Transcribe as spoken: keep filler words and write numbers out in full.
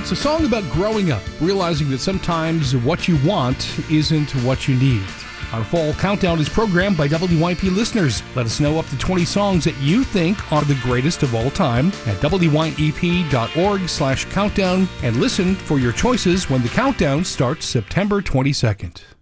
It's a song about growing up, realizing that sometimes what you want isn't what you need. Our Fall Countdown is programmed by W Y P listeners. Let us know up to twenty songs that you think are the greatest of all time at W Y E P dot org slash countdown and listen for your choices when the countdown starts September twenty-second.